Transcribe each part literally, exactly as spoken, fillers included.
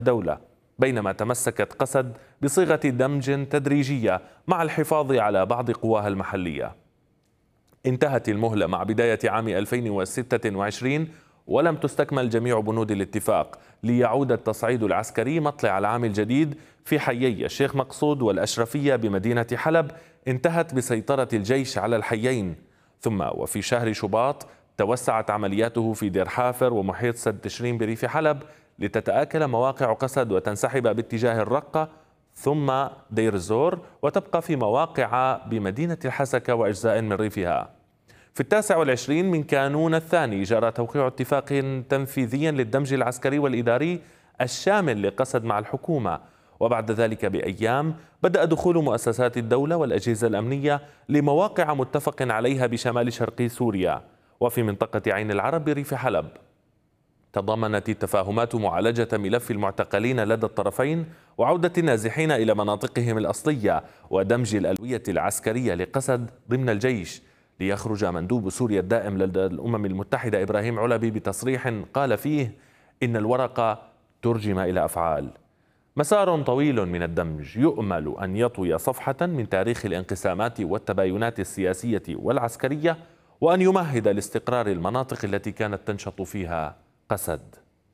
الدولة، بينما تمسكت قسد بصيغة دمج تدريجية مع الحفاظ على بعض قواها المحلية. انتهت المهلة مع بداية عام ألفين وستة وعشرين ولم تستكمل جميع بنود الاتفاق ليعود التصعيد العسكري مطلع العام الجديد في حيي الشيخ مقصود والأشرفية بمدينة حلب. انتهت بسيطرة الجيش على الحيين، ثم وفي شهر شباط توسعت عملياته في دير حافر ومحيط سد تشرين بريف حلب لتتآكل مواقع قسد وتنسحب باتجاه الرقة ثم دير الزور، وتبقى في مواقع بمدينة الحسكة وأجزاء من ريفها. في التاسع والعشرين من كانون الثاني جرى توقيع اتفاق تنفيذي للدمج العسكري والإداري الشامل لقسد مع الحكومة، وبعد ذلك بأيام بدأ دخول مؤسسات الدولة والأجهزة الأمنية لمواقع متفق عليها بشمال شرقي سوريا وفي منطقة عين العرب بريف حلب. تضمنت التفاهمات معالجة ملف المعتقلين لدى الطرفين وعودة النازحين إلى مناطقهم الأصلية ودمج الألوية العسكرية لقسد ضمن الجيش، ليخرج مندوب سوريا الدائم لدى الأمم المتحدة إبراهيم علبي بتصريح قال فيه إن الورقة ترجم إلى أفعال. مسار طويل من الدمج يؤمل أن يطوي صفحة من تاريخ الانقسامات والتباينات السياسية والعسكرية، وأن يمهد لاستقرار المناطق التي كانت تنشط فيها قسد.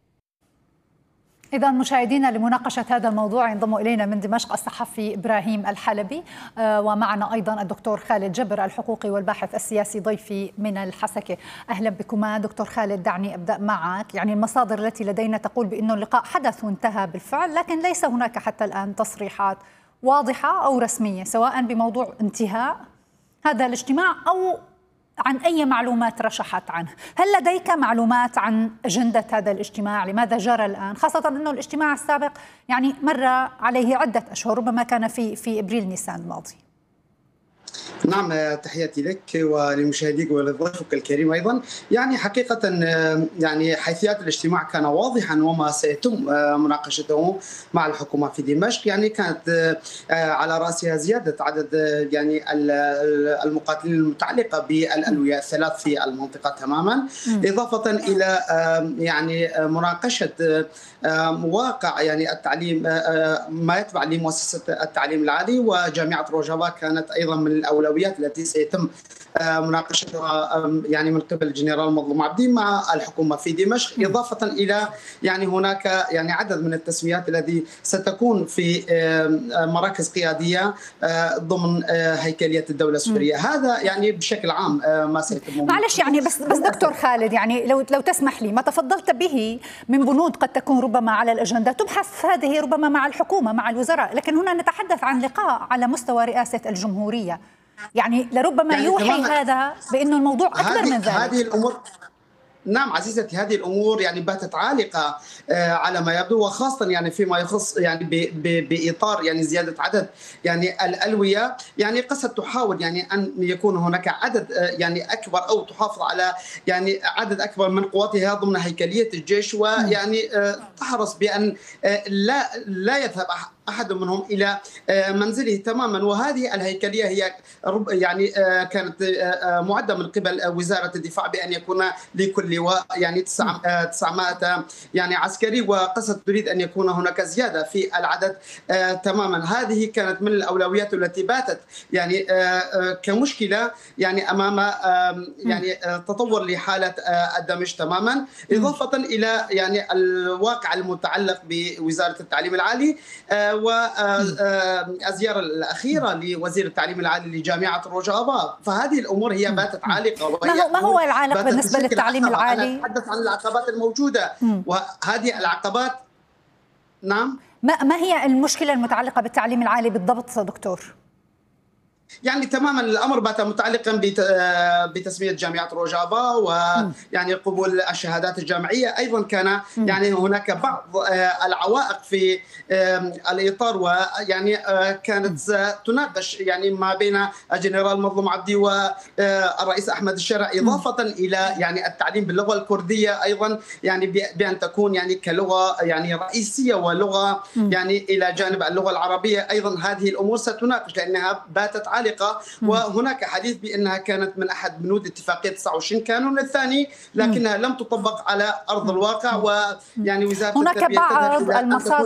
إذا مشاهدينا، لمناقشة هذا الموضوع ينضم إلينا من دمشق الصحفي إبراهيم الحلبي، ومعنا أيضا الدكتور خالد جبر الحقوقي والباحث السياسي ضيفي من الحسكة. أهلا بكما. دكتور خالد، دعني أبدأ معك. يعني المصادر التي لدينا تقول بأن اللقاء حدث وانتهى بالفعل، لكن ليس هناك حتى الآن تصريحات واضحة أو رسمية سواء بموضوع انتهاء هذا الاجتماع أو عن أي معلومات رشحت عنه. هل لديك معلومات عن أجندة هذا الاجتماع؟ لماذا جرى الآن؟ خاصة أنه الاجتماع السابق يعني مر عليه عدة أشهر، ربما كان في في إبريل نيسان الماضي. نعم، تحياتي لك ولمشاهديك ولضيفك الكريم أيضا. يعني حقيقة يعني حيثيات الاجتماع كان واضحا وما سيتم مناقشته مع الحكومة في دمشق. يعني كانت على رأسها زيادة عدد يعني المقاتلين المتعلقة بالألوية الثلاث في المنطقة تماما، إضافة إلى يعني مناقشة واقع يعني التعليم ما يتبع لمؤسسة التعليم العالي، وجامعة روجافا كانت أيضا من الأولويات التي سيتم مناقشتها يعني من قبل الجنرال مظلوم عبدين مع الحكومة في دمشق، إضافة إلى يعني هناك يعني عدد من التسميات التي ستكون في مراكز قيادية ضمن هيكلية الدولة السورية. هذا يعني بشكل عام ما سيتم. معلش يعني بس بس دكتور خالد، يعني لو لو تسمح لي، ما تفضلت به من بنود قد تكون ربما على الأجندة تبحث هذه ربما مع الحكومة مع الوزراء، لكن هنا نتحدث عن لقاء على مستوى رئاسة الجمهورية، يعني لربما يعني يوحي هذا بأنه الموضوع أكبر من ذلك. هذه الأمور نعم عزيزتي، هذه الامور يعني باتت عالقه على ما يبدو، وخاصه يعني فيما يخص يعني باطار يعني زياده عدد يعني الالويه. يعني قسد تحاول يعني ان يكون هناك عدد يعني اكبر او تحافظ على يعني عدد اكبر من قواتها ضمن هيكليه الجيش، ويعني تحرص بان لا لا يذهب أحد منهم إلى منزله تماما. وهذه الهيكلية هي يعني كانت معدة من قبل وزارة الدفاع بأن يكون لكل لواء يعني تسعمائة يعني عسكري، وقسد تريد أن يكون هناك زيادة في العدد تماما. هذه كانت من الأولويات التي باتت يعني كمشكلة يعني أمام يعني تطور لحالة الدمج تماما، إضافة إلى يعني الواقع المتعلق بوزارة التعليم العالي والزيارة الأخيرة لوزير التعليم العالي لجامعة روجافا. فهذه الأمور هي باتت عالقة. ما هو, ما هو العالق بالنسبة للتعليم العالي؟ أنا أتحدث عن العقبات الموجودة، وهذه العقبات نعم. ما, ما هي المشكلة المتعلقة بالتعليم العالي بالضبط دكتور؟ يعني تماما الامر بات متعلقا بتسميه جامعه روجافا ويعني قبول الشهادات الجامعيه. ايضا كان يعني هناك بعض العوائق في الاطار، ويعني كانت تناقش يعني ما بين الجنرال مظلوم عبدي والرئيس احمد الشرع، اضافه الى يعني التعليم باللغه الكرديه ايضا يعني بان تكون يعني كلغه يعني رئيسيه ولغه يعني الى جانب اللغه العربيه. ايضا هذه الامور ستناقش لانها باتت عالقة، وهناك حديث بأنها كانت من أحد بنود اتفاقية تسعة وعشرين كانون الثاني، لكنها لم تطبق على أرض الواقع. ويعني وزارة هناك التربية بعض المصادر